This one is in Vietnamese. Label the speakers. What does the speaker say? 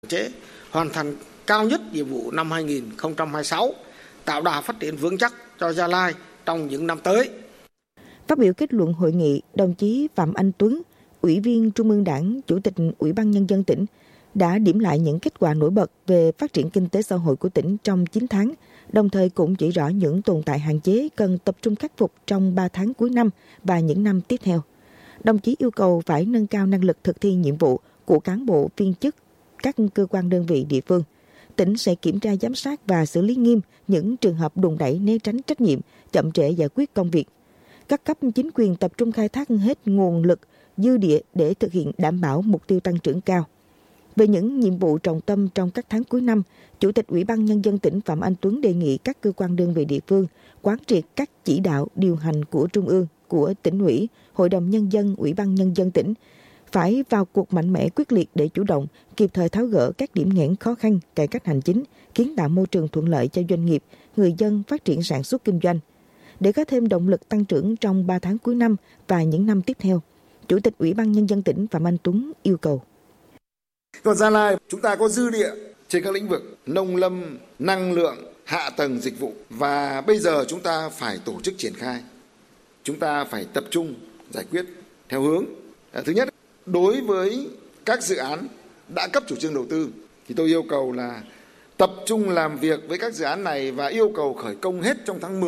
Speaker 1: chế hoàn thành cao nhất nhiệm vụ năm 2026, tạo đà phát triển vững chắc cho Gia Lai trong những năm tới.
Speaker 2: Phát biểu kết luận hội nghị, đồng chí Phạm Anh Tuấn, Ủy viên Trung ương Đảng, Chủ tịch Ủy ban Nhân dân tỉnh, đã điểm lại những kết quả nổi bật về phát triển kinh tế xã hội của tỉnh trong 9 tháng, đồng thời cũng chỉ rõ những tồn tại hạn chế cần tập trung khắc phục trong 3 tháng cuối năm và những năm tiếp theo. Đồng chí yêu cầu phải nâng cao năng lực thực thi nhiệm vụ của cán bộ, viên chức, các cơ quan đơn vị địa phương. Tỉnh sẽ kiểm tra giám sát và xử lý nghiêm những trường hợp đùn đẩy, né tránh trách nhiệm, chậm trễ giải quyết công việc. Các cấp chính quyền tập trung khai thác hết nguồn lực dư địa để thực hiện đảm bảo mục tiêu tăng trưởng cao. Về những nhiệm vụ trọng tâm trong các tháng cuối năm, Chủ tịch Ủy ban Nhân dân tỉnh Phạm Anh Tuấn đề nghị các cơ quan đơn vị địa phương quán triệt các chỉ đạo điều hành của Trung ương, của tỉnh ủy, Hội đồng Nhân dân, Ủy ban Nhân dân tỉnh, phải vào cuộc mạnh mẽ quyết liệt để chủ động, kịp thời tháo gỡ các điểm nghẽn khó khăn, cải cách hành chính, kiến tạo môi trường thuận lợi cho doanh nghiệp, người dân phát triển sản xuất kinh doanh. Để có thêm động lực tăng trưởng trong 3 tháng cuối năm và những năm tiếp theo, Chủ tịch Ủy ban Nhân dân tỉnh Phạm Anh Tuấn yêu cầu.
Speaker 3: Còn Gia Lai, chúng ta có dư địa trên các lĩnh vực nông lâm, năng lượng, hạ tầng dịch vụ. Và bây giờ chúng ta phải tổ chức triển khai. Chúng ta phải tập trung giải quyết theo hướng. Thứ nhất, đối với các dự án đã cấp chủ trương đầu tư, thì tôi yêu cầu là tập trung làm việc với các dự án này và yêu cầu khởi công hết trong tháng 10.